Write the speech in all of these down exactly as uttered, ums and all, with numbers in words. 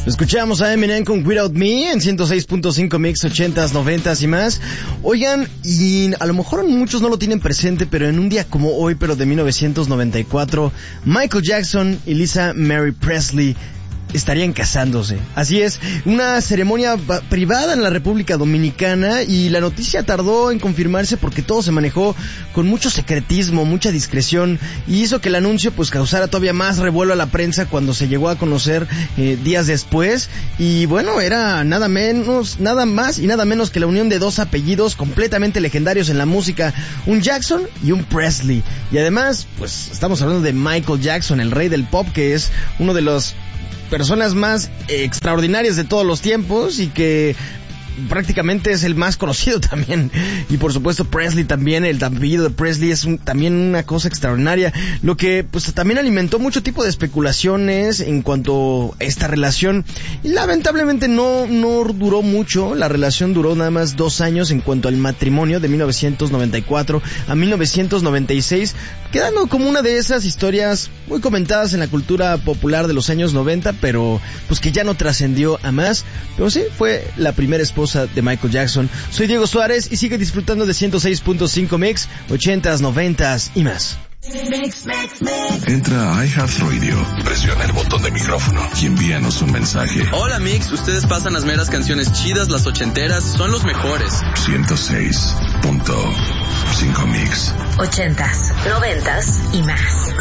Escuchamos a Eminem con Without Me en ciento seis punto cinco Mix, ochentas, noventas y más. Oigan, y a lo mejor muchos no lo tienen presente, pero en un día como hoy, pero de mil novecientos noventa y cuatro, Michael Jackson y Lisa Mary Presley estarían casándose. Así es, una ceremonia privada en la República Dominicana, y la noticia tardó en confirmarse porque todo se manejó con mucho secretismo, mucha discreción, y hizo que el anuncio pues causara todavía más revuelo a la prensa cuando se llegó a conocer eh, días después. Y bueno, era nada menos, nada más y nada menos que la unión de dos apellidos completamente legendarios en la música, un Jackson y un Presley. Y además, pues estamos hablando de Michael Jackson, el rey del pop, que es uno de los personas más extraordinarias de todos los tiempos y que prácticamente es el más conocido también. Y por supuesto Presley también, el apellido de Presley es un, también una cosa extraordinaria, lo que pues también alimentó mucho tipo de especulaciones en cuanto a esta relación. Y lamentablemente no, no duró mucho, la relación duró nada más dos años en cuanto al matrimonio, de mil novecientos noventa y cuatro a mil novecientos noventa y seis, quedando como una de esas historias muy comentadas en la cultura popular de los años noventa, pero pues que ya no trascendió a más. Pero sí, fue la primera esposa de Michael Jackson. Soy Diego Suárez y sigue disfrutando de ciento seis punto cinco Mix, ochentas, noventas y más. Mix, mix, mix. Entra a iHeartRadio, presiona el botón de micrófono y envíanos un mensaje. Hola Mix, ustedes pasan las meras canciones chidas, las ochenteras, son los mejores. ciento seis punto cinco Mix. Ochentas, noventas y más.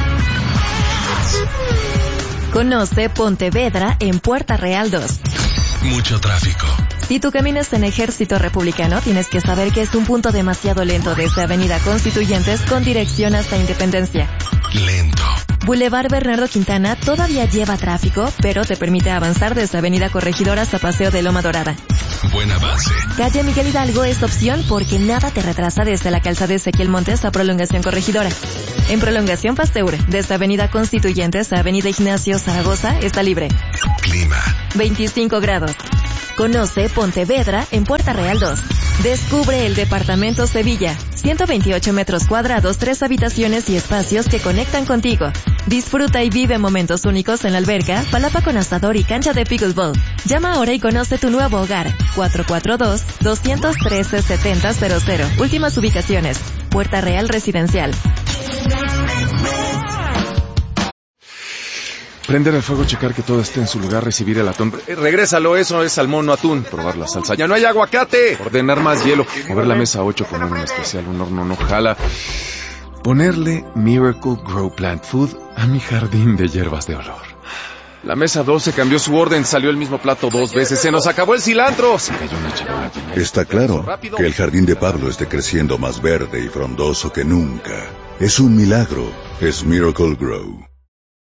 Conoce Pontevedra en Puerta Real dos. Mucho tráfico. Si tú caminas en Ejército Republicano, tienes que saber que es un punto demasiado lento desde Avenida Constituyentes con dirección hasta Independencia. Lento. Boulevard Bernardo Quintana todavía lleva tráfico, pero te permite avanzar desde Avenida Corregidora hasta Paseo de Loma Dorada. Buen avance. Calle Miguel Hidalgo es opción porque nada te retrasa desde la calzada Ezequiel Montes a Prolongación Corregidora. En Prolongación Pasteur, desde Avenida Constituyentes a Avenida Ignacio Zaragoza, está libre. Clima. veinticinco grados. Conoce Pontevedra en Puerta Real dos. Descubre el departamento Sevilla. ciento veintiocho metros cuadrados, tres habitaciones y espacios que conectan contigo. Disfruta y vive momentos únicos en la alberca, palapa con asador y cancha de pickleball. Llama ahora y conoce tu nuevo hogar. cuatro cuatro dos, dos uno tres, siete cero cero cero. Últimas ubicaciones. Puerta Real Residencial. Prender el fuego, checar que todo esté en su lugar, recibir el atún. Eh, regrésalo, eso es salmón, no atún. Probar la salsa. ¡Ya no hay aguacate! Ordenar más hielo. Mover la mesa ocho, poner un especial, un horno no jala. Ponerle Miracle Grow Plant Food a mi jardín de hierbas de olor. La mesa doce cambió su orden, salió el mismo plato dos veces. ¡Se nos acabó el cilantro! Se cayó una charola. Está claro que el jardín de Pablo esté creciendo más verde y frondoso que nunca. Es un milagro. Es Miracle Grow.